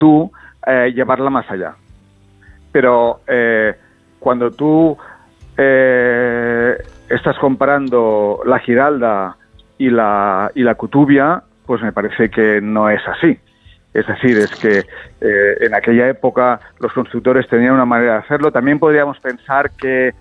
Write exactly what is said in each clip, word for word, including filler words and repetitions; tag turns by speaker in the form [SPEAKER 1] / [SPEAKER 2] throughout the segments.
[SPEAKER 1] tú eh, llevarla más allá. Pero eh, cuando tú eh, estás comparando la Giralda y la, y la Cutubia, pues me parece que no es así. Es decir, es que eh, en aquella época los constructores tenían una manera de hacerlo. También podríamos pensar que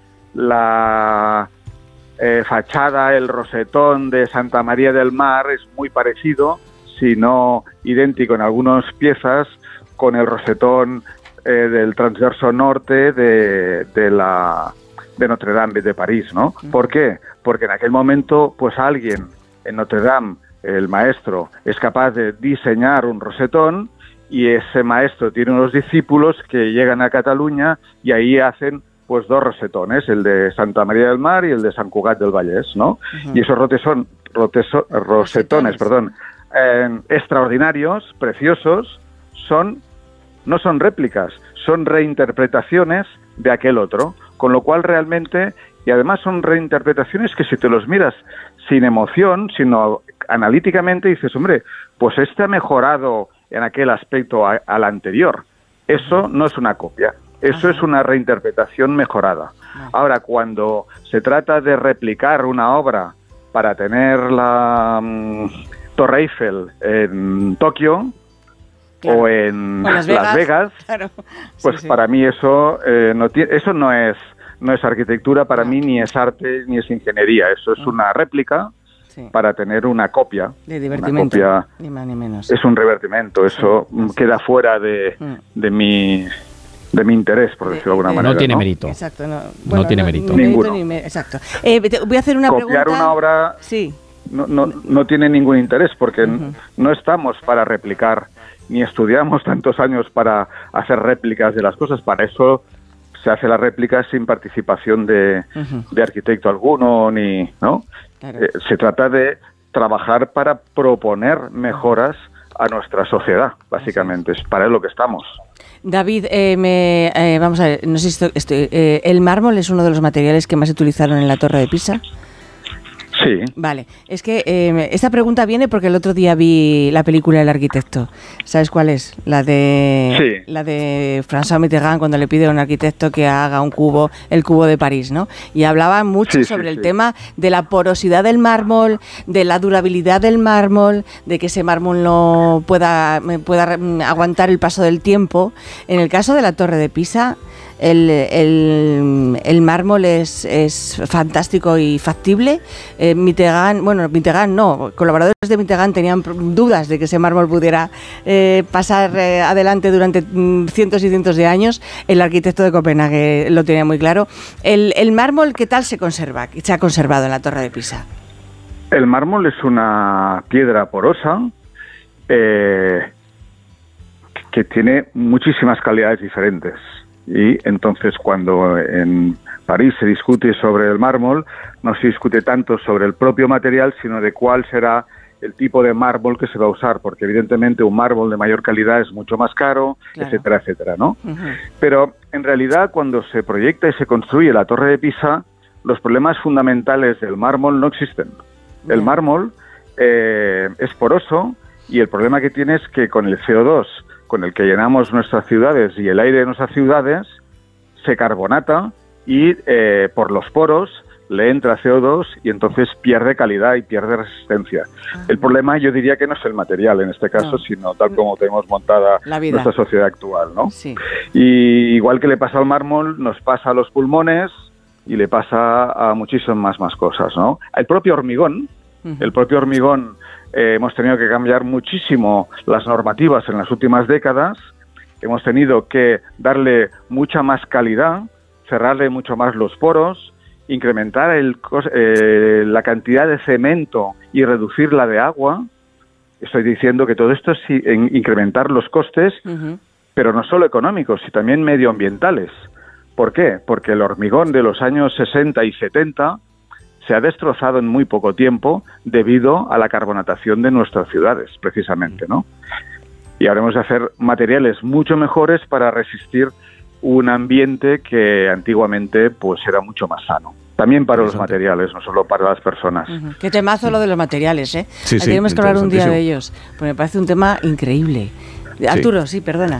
[SPEAKER 1] la eh, fachada, el rosetón de Santa María del Mar es muy parecido, si no idéntico en algunas piezas, con el rosetón eh, del transverso norte de, de la de Notre Dame de París, ¿no? ¿Por qué? Porque en aquel momento, pues alguien en Notre Dame, el maestro, es capaz de diseñar un rosetón y ese maestro tiene unos discípulos que llegan a Cataluña y ahí hacen pues dos rosetones, el de Santa María del Mar y el de Sant Cugat del Vallès, ¿no? Uh-huh. Y esos roteson, roteso, rosetones, perdón, eh, extraordinarios, preciosos, son no son réplicas, son reinterpretaciones de aquel otro, con lo cual realmente, y además son reinterpretaciones que si te los miras sin emoción, sino analíticamente, dices, hombre, pues este ha mejorado en aquel aspecto a, al anterior. Eso no es una copia, eso Ajá. es una reinterpretación mejorada. Ajá. Ahora, cuando se trata de replicar una obra para tener la um, Torre Eiffel en Tokio, claro, o en
[SPEAKER 2] Las Vegas,
[SPEAKER 1] Las Vegas
[SPEAKER 2] claro.
[SPEAKER 1] pues
[SPEAKER 2] sí, sí.
[SPEAKER 1] para mí eso eh, no tiene, eso no es no es arquitectura, para no. mí ni es arte ni es ingeniería, eso es no. una réplica sí. para tener una copia.
[SPEAKER 2] De divertimento,
[SPEAKER 1] una copia,
[SPEAKER 2] ni más ni menos.
[SPEAKER 1] Es un revertimento, eso sí, queda fuera de, de mi de mi interés, por decirlo de alguna
[SPEAKER 3] no
[SPEAKER 1] manera.
[SPEAKER 3] Tiene
[SPEAKER 1] ¿no?
[SPEAKER 3] mérito.
[SPEAKER 2] Exacto, no, bueno,
[SPEAKER 3] no tiene
[SPEAKER 2] no,
[SPEAKER 3] mérito.
[SPEAKER 2] Ni
[SPEAKER 1] Ninguno.
[SPEAKER 2] Ni me, exacto. Eh, te, voy a hacer una
[SPEAKER 1] Copiar
[SPEAKER 2] pregunta.
[SPEAKER 1] Copiar una obra
[SPEAKER 2] sí.
[SPEAKER 1] no, no, no tiene ningún interés, porque uh-huh. no estamos para replicar, ni estudiamos tantos años para hacer réplicas de las cosas. Para eso se hace la réplica sin participación de, uh-huh. de arquitecto alguno, ni no. Claro. Eh, se trata de trabajar para proponer mejoras a nuestra sociedad, básicamente. Es para lo que estamos.
[SPEAKER 2] David, eh, me, eh, vamos a ver, no sé si esto, esto, eh, ¿el mármol es uno de los materiales que más se utilizaron en la Torre de Pisa?
[SPEAKER 1] Sí.
[SPEAKER 2] Vale, es que eh, esta pregunta viene porque el otro día vi la película El arquitecto. ¿Sabes cuál es? La de
[SPEAKER 1] sí.
[SPEAKER 2] la de François Mitterrand, cuando le pide a un arquitecto que haga un cubo, el cubo de París, ¿no? Y hablaba mucho sí, sobre sí, el sí. tema de la porosidad del mármol, de la durabilidad del mármol, de que ese mármol no pueda, pueda aguantar el paso del tiempo. En el caso de la Torre de Pisa, El, el, el mármol es, es fantástico y factible. Eh, Mitterrand, bueno, Mitterrand no, colaboradores de Mitterrand tenían dudas de que ese mármol pudiera eh, pasar eh, adelante durante mm, cientos y cientos de años. El arquitecto de Copenhague lo tenía muy claro. El, el mármol, ¿qué tal se conserva? Se ha conservado en la Torre de Pisa.
[SPEAKER 1] El mármol es una piedra porosa eh, que tiene muchísimas calidades diferentes. Y entonces cuando en París se discute sobre el mármol, no se discute tanto sobre el propio material, sino de cuál será el tipo de mármol que se va a usar, porque evidentemente un mármol de mayor calidad es mucho más caro, claro. etcétera, etcétera, ¿no? Uh-huh. Pero en realidad cuando se proyecta y se construye la Torre de Pisa, los problemas fundamentales del mármol no existen. Yeah. El mármol eh, es poroso y el problema que tiene es que con el C O dos con el que llenamos nuestras ciudades y el aire de nuestras ciudades, se carbonata y eh, por los poros le entra C O dos y entonces pierde calidad y pierde resistencia. Uh-huh. El problema yo diría que no es el material en este caso, no. sino tal como tenemos montada nuestra sociedad actual, ¿no?
[SPEAKER 2] Sí.
[SPEAKER 1] Y igual que le pasa al mármol, nos pasa a los pulmones y le pasa a muchísimas más cosas, ¿no? El propio hormigón, uh-huh. el propio hormigón Eh, hemos tenido que cambiar muchísimo las normativas en las últimas décadas, hemos tenido que darle mucha más calidad, cerrarle mucho más los poros, incrementar el, eh, la cantidad de cemento y reducirla de agua. Estoy diciendo que todo esto es incrementar los costes, uh-huh. pero no solo económicos, sino también medioambientales. ¿Por qué? Porque el hormigón de los años sesenta y setenta se ha destrozado en muy poco tiempo debido a la carbonatación de nuestras ciudades, precisamente, ¿no? Y habremos de hacer materiales mucho mejores para resistir un ambiente que antiguamente pues era mucho más sano. También para los materiales, no solo para las personas. Uh-huh.
[SPEAKER 2] Qué temazo lo de los materiales, ¿eh?
[SPEAKER 3] Sí, sí,
[SPEAKER 2] tenemos que hablar un día de ellos. Pues me parece un tema increíble. Arturo, sí, sí perdona.